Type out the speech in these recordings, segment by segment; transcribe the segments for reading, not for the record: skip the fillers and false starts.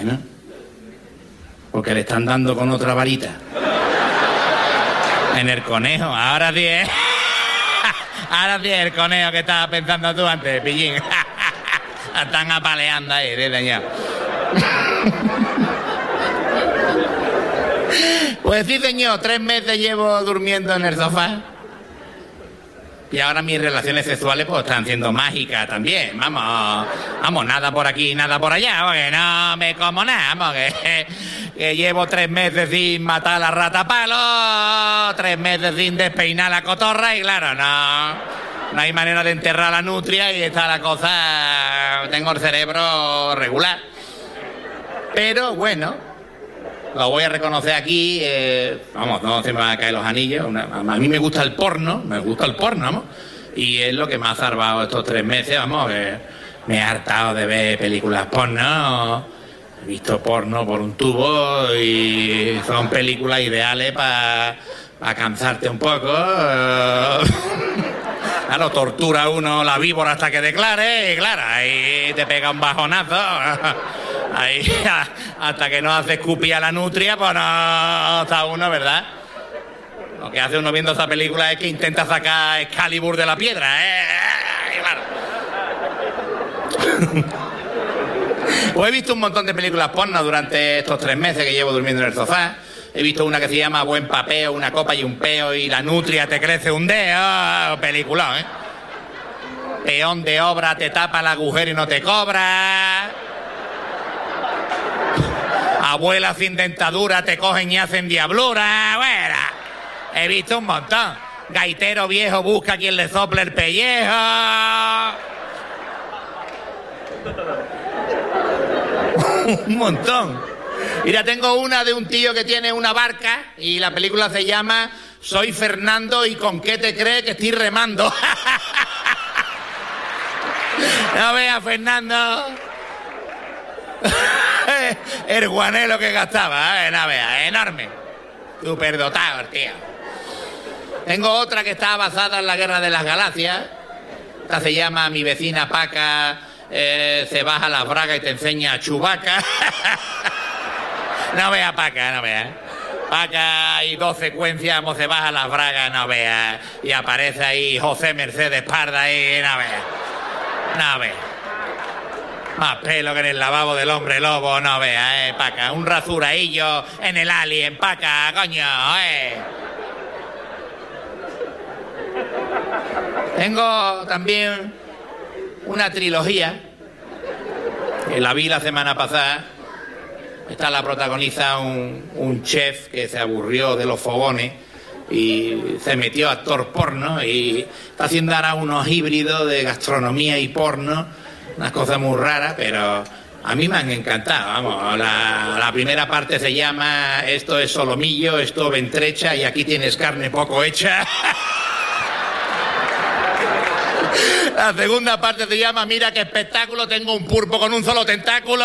¿no? Porque le están dando con otra varita. En el conejo, ahora sí es. Ahora sí es el conejo que estabas pensando tú antes, pillín. Están apaleando ahí, sí, señor. Pues sí, señor, 3 meses llevo durmiendo en el sofá. Y ahora mis relaciones sexuales pues están siendo mágicas también. Vamos, nada por aquí, nada por allá, porque no me como nada, vamos, que llevo 3 meses sin matar a la rata a palo, 3 meses sin despeinar la cotorra y claro, no hay manera de enterrar a la nutria y está la cosa, tengo el cerebro regular. Pero bueno, lo voy a reconocer aquí, no se me van a caer los anillos. A mí me gusta el porno, vamos, y es lo que me ha salvado estos 3 meses, vamos, que me he hartado de ver películas porno, he visto porno por un tubo y son películas ideales para cansarte un poco. Claro, tortura uno la víbora hasta que declare y claro, ahí te pega un bajonazo. Ahí, hasta que no hace escupir a la nutria, pues no está uno, ¿verdad? Lo que hace uno viendo esa película es que intenta sacar Excalibur de la piedra, Claro. Pues he visto un montón de películas porno durante estos 3 meses que llevo durmiendo en el sofá. He visto una que se llama Buen Papeo, una copa y un peo y la nutria te crece un dedo. Peliculón, ¿eh? Peón de obra te tapa el agujero y no te cobra. Abuela sin dentadura te cogen y hacen diablura. Bueno, he visto un montón. Gaitero viejo busca a quien le sople el pellejo. Un montón. Mira, tengo una de un tío que tiene una barca y la película se llama Soy Fernando y ¿con qué te crees que estoy remando? No veas, Fernando. El guanelo que gastaba, no veas, enorme. Superdotado el tío. Tengo otra que está basada en la Guerra de las Galaxias. Esta se llama Mi vecina Paca se baja la braga y te enseña Chewbacca. No veas, Paca, no veas. Paca y 2 secuencias, se baja las bragas, no veas. Y aparece ahí José Mercedes Parda ahí, no veas. No veas. Más pelo que en el lavabo del hombre lobo, no veas, Paca. Un rasuradillo en el Alien, Paca, coño, Tengo también una trilogía, que la vi la semana pasada. Esta la protagoniza un chef que se aburrió de los fogones y se metió a actor porno y está haciendo ahora unos híbridos de gastronomía y porno, unas cosas muy raras, pero a mí me han encantado, vamos. La primera parte se llama Esto es solomillo, esto ventrecha y aquí tienes carne poco hecha. La segunda parte se llama Mira qué espectáculo, tengo un pulpo con un solo tentáculo.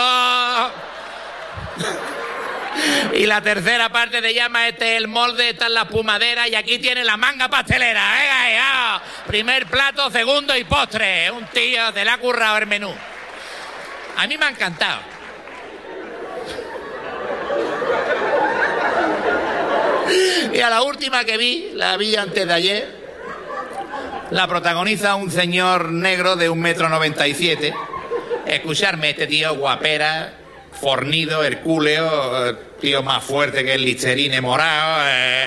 Y la tercera parte se llama Este es el molde, esta es la espumadera y aquí tiene la manga pastelera. Venga, primer plato, segundo y postre. Un tío se le ha currado el menú. A mí me ha encantado. Y a la última que vi, la vi antes de ayer. La protagoniza un señor negro de 1,97 m. Escucharme, este tío guapera, fornido, hercúleo, tío más fuerte que el Listerine morado.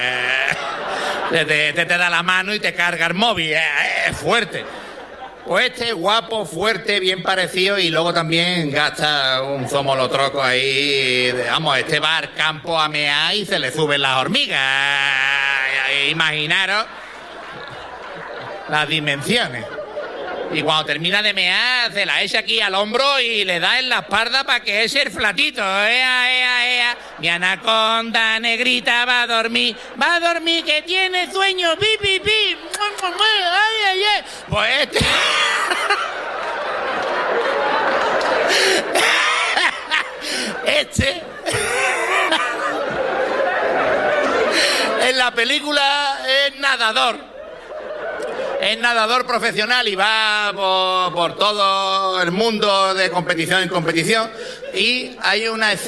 Te da la mano y te carga el móvil. Es fuerte. Pues este guapo, fuerte, bien parecido y luego también gasta un zomolotroco ahí. Vamos, este va al campo a mear y se le suben las hormigas. Imaginaros las dimensiones. Y cuando termina de mear, se la echa aquí al hombro y le da en la espalda para que eche el flatito. Mi anaconda negrita va a dormir, que tiene sueño, pi, pi, pi. Ay. Pues este... en la película es nadador. Es nadador profesional y va por todo el mundo de competición en competición. Y hay una